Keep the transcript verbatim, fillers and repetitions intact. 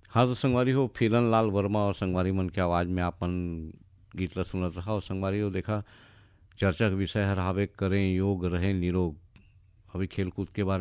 हाँ तो संगवारी हो फिरन लाल वर्मा और संगवारी मन के आवाज़ में आपन गीत ला सुनत रहा और संगवारी हो देखा चर्चा के विषय हर हावे करें योग रहें निरोग। अभी खेल कूद के बारे